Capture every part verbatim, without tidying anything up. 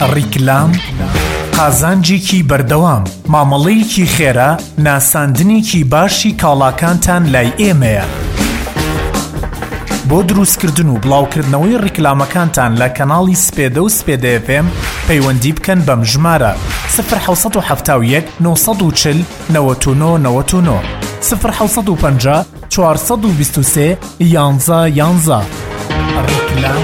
ڕیکلام قازانجێکی بەردەوام مامەڵەیەکی خێرا ناساندنێکی باشی کاڵاکانتان لای ئێمەیە. بۆ دروستکردن و بڵاوکردنەوەی ڕیکلامەکانتان لە کەناڵی سپێدە و سپێدە ئێف ئێم پەیوەندی بکەن بەم ژمارە صفر حوت هەفتا و یەک نۆ و چل نەوەت و نۆ نەوەت و نۆ صفر حوت و پەنجا چوارسەد و بیست و سێ یانزە یانزە. ڕیکلام.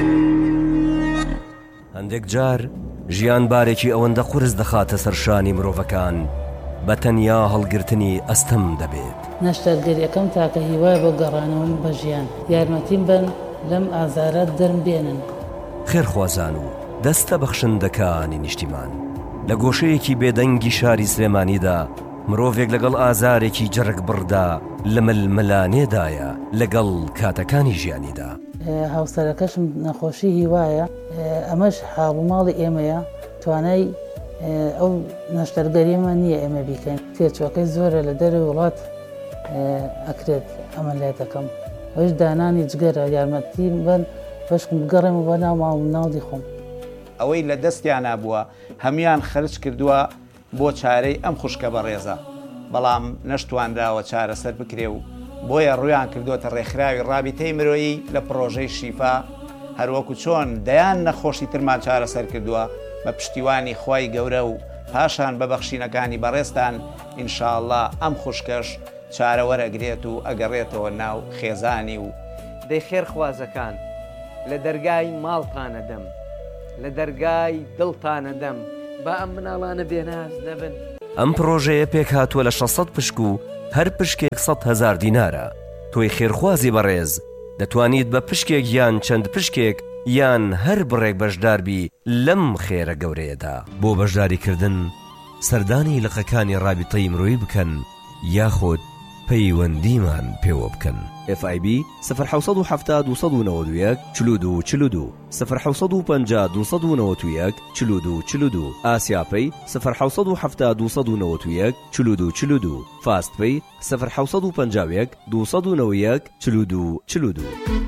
هەندێک جار ژیان بارێکی ئەوەندە قورس دەخاتە سەرشانی مرۆڤەکان بە تەنیا هەڵگرتنی ئەستەم دەبێت. نەشتەرگەریەکەم تاکە هیوای بۆ گەڕانەوەم بە ژیان یارمەتیم بن لەم ئازارە دەرم بێنن. خێرخوازان و دەستە بەخشندەکانی نیشتیمان لە گۆشەیەکی بێدەنگی شاری سلێمانیدا مرۆڤێک لەگەڵ ئازارێکی جەرگ بڕدا لە ململانێدایە لەگەڵ کاتەکانی ژیانیدا. هاوسەرەکەشم نەخۆشی هیوایە، ئەمەش حاڵوماڵی ئێمەیە، توانای ئەو نەشتەرگەریمە نییە ئێمە بیکەین. تێچۆکەی زۆرە لە دەروی وڵات ئەکرێت ئەمەلیاتەکەم ئەوش دانانی جگەرە یارمەتی بن بەشکم بگەڕێم و بە ناو ماڵ ناڵی خۆم. ئەوەی لە دەستیان نابووە هەمویان خەرج کردووە بۆ چارەی ئەم خوشکە بەڕێزە، بەڵام نەشتوانراوە چارەسەر بکرێ و بۆیە ڕویان کردوتە ڕێکخراوی ڕابطەی مرۆیی لە پرۆژەی شیفا، هەروەکو چۆن دەیان نەخۆشی ترمان چارەسەر کردووە بە پشتیوانی خوای گەورە و پاشان بە بەخشینەکانی بەڕێستان ئینشاءڵڵا ئەم خوشکەش چارە وەرەگرێت و ئەگەڕێتەوە ناو خێزانی و دەی خێرخوازەکان لە دەرگای ماڵتانە دەم، لە دەرگای دڵتانە دەم، با ئەم مناڵانە بێناز نەبن. ئەم پرۆژەیە پێک هاتووە لە شەشسەد پشک و هەر پشکێک سەد هەزار دینارە. تۆی خێرخوازی بەڕێز دەتوانیت بە پشکێک یان چەند پشکێک یان هەر بڕێک بەشداربی لەم خێرە گەورەیەدا. بۆ بەشداریکردن سەردانی لقەکانی ڕابطەی مرۆیی بکەن یاخود پەیوەندیمان پێوە بکەن. ئف ئای بی صفر حوت هەفتا دووسەد و نەوەت و یەک چل و دوو چل و دوو صفر حوت پەنجا دووسەد و نەوەت و یەک چل و دوو چل و دوو ئاسیاپەی صفر حوت هەفتا دووسەد و نەوەت و یەک چل و دوو چل و دوو فاستپەی صفر حوت پەنجا و یەک دووسەد و نەوە و یەک چل و دوو چل و دوو.